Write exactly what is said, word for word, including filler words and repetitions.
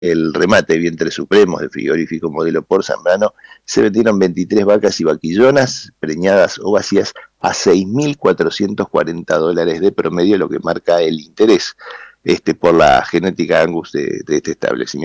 el remate de vientres supremos de frigorífico modelo por Zambrano, se vendieron veintitrés vacas y vaquillonas, preñadas o vacías, a seis mil cuatrocientos cuarenta dólares de promedio, lo que marca el interés este, por la genética Angus de, de este establecimiento.